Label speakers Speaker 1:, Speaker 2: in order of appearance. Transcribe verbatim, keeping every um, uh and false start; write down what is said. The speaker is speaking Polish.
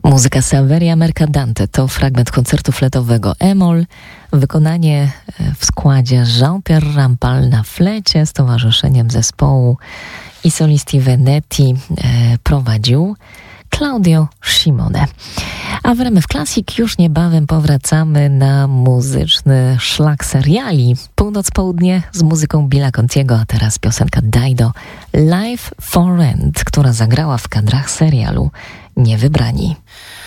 Speaker 1: Muzyka Saveria Mercadante to fragment koncertu fletowego E-moll, wykonanie w składzie Jean-Pierre Rampal na flecie z towarzyszeniem zespołu i solisti Venetti e, prowadził Claudio Scimone. A w R M F Classic już niebawem powracamy na muzyczny szlak seriali Północ-Południe z muzyką Billa Contiego, a teraz piosenka Dido Life for Rent, która zagrała w kadrach serialu Niewybrani.